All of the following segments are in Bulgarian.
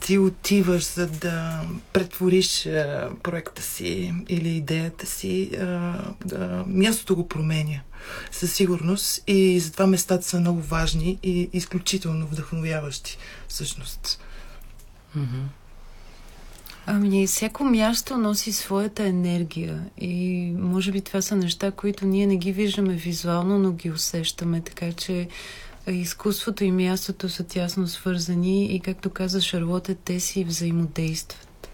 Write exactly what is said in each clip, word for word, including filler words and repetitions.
ти отиваш, за да претвориш а, проекта си или идеята си, а, а, мястото го променя със сигурност и затова местата са много важни и изключително вдъхновяващи всъщност. Mm-hmm. Ами, всяко място носи своята енергия и може би това са неща, които ние не ги виждаме визуално, но ги усещаме, така че изкуството и мястото са тясно свързани и, както каза Шарлота, те си взаимодействат.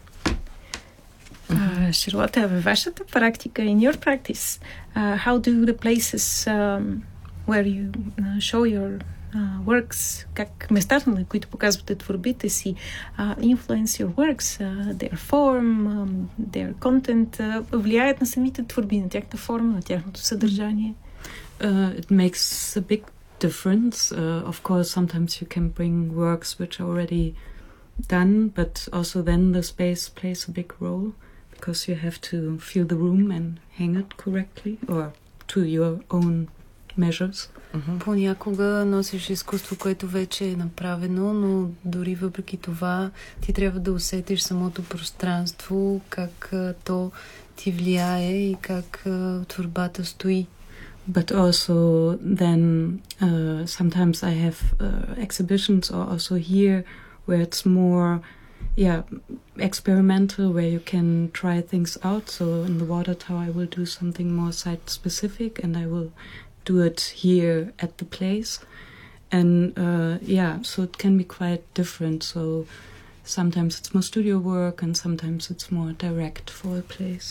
Uh, Шарлота, във вашата практика, in your practice, uh, how do the places um, where you uh, show your uh, works, как местата, на които показвате творбите си, uh, influence your works, uh, their form, um, their content, uh, влияят на самите творби, на тяхната форма, на тяхното съдържание? Uh, it makes a big difference. Uh, of course, sometimes you can bring works which are already done, but also then the space plays a big role because you have to fill the room and hang it correctly or to your own measures. Mm-hmm. Понякога носиш изкуство, което вече е направено, но дори въпреки това ти трябва да усетиш самото пространство, как uh, то ти влияе и как uh, творбата стои. But also then uh, sometimes I have uh, exhibitions or also here where it's more yeah experimental, where you can try things out. So in the water tower I will do something more site specific and I will do it here at the place. And uh, yeah, so it can be quite different. So sometimes it's more studio work and sometimes it's more direct for a place.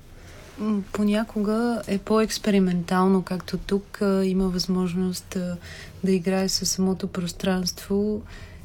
Понякога е по-експериментално, както тук а, има възможност а, да играе със самото пространство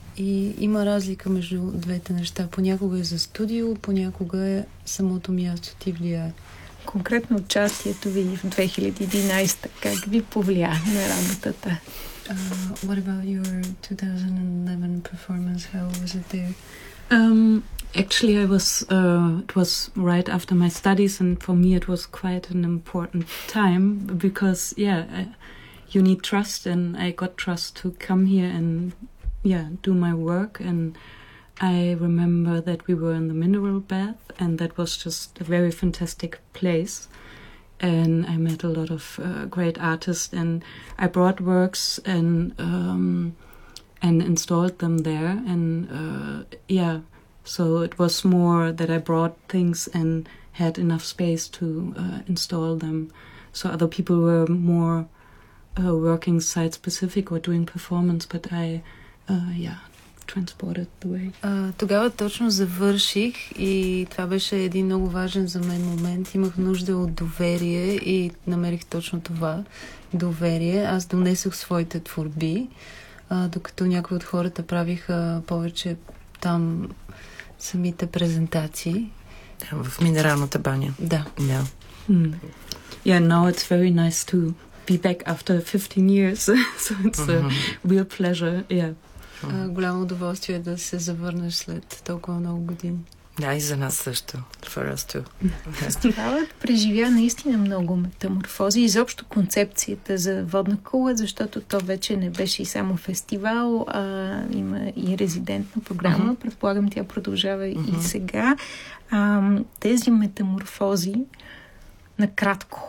и има разлика между двете неща. Понякога е за студио, понякога е самото място ти влияе. Конкретно участието ви в две хиляди и единадесета, как ви повлия на работата? Uh, what about your twenty eleven performance? How was it there? Um, actually, I was, uh, it was right after my studies, and for me it was quite an important time because, yeah, I, you need trust, and I got trust to come here and, yeah, do my work. And I remember that we were in the mineral bath, and that was just a very fantastic place. And I met a lot of uh, great artists, and I brought works and um, and installed them there. And uh, yeah, so it was more that I brought things and had enough space to uh, install them. So other people were more uh, working site specific or doing performance, but I, uh, yeah, transported the way. А, тогава точно завърших и това беше един много важен за мен момент. Имах нужда от доверие и намерих точно това доверие. Аз донесох своите творби, а, докато някои от хората правиха повече там самите презентации. Да, в минералната баня. Да. Yeah. Mm. Yeah, now it's very nice to be back after fifteen years. So it's mm-hmm. a real pleasure. Yeah. А, голямо удоволствие да се завърнеш след толкова много години. Да, и за нас също. For us too. Фестивалът преживя наистина много метаморфози. Изобщо концепцията за водна кула, защото то вече не беше и само фестивал, а има и резидентна програма. Uh-huh. Предполагам, тя продължава uh-huh. и сега. А, тези метаморфози, накратко.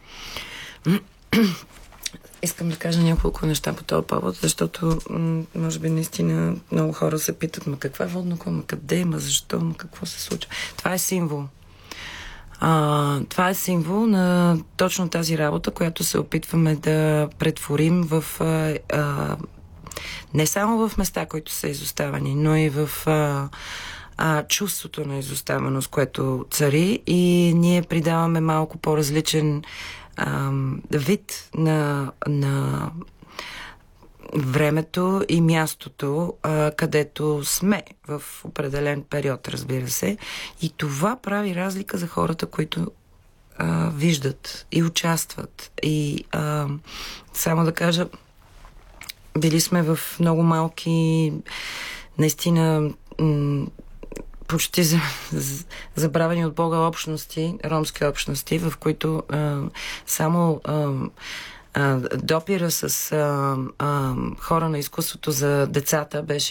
Искам да кажа няколко неща по този повод, защото м- може би наистина много хора се питат, ма каква е водна кула, ма къде, ма защо, ма какво се случва. Това е символ. А, това е символ на точно тази работа, която се опитваме да претворим в а, а, не само в места, които са изоставени, но и в а, а, чувството на изоставеност, което цари, и ние придаваме малко по-различен Um, вид на, на времето и мястото, uh, където сме в определен период, разбира се. И това прави разлика за хората, които uh, виждат и участват. И uh, само да кажа, били сме в много малки, наистина м- почти за, за, забравени от Бога общности, ромски общности, в които а, само а, а, допира с а, а, хора на изкуството за децата беше